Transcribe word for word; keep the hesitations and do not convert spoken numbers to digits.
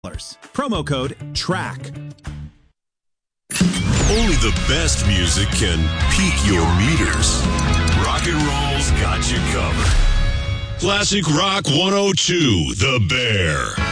Promo code TRACK. Only the best music can peak your meters. Rock and roll's got you covered. Classic Rock one oh two, The Bear.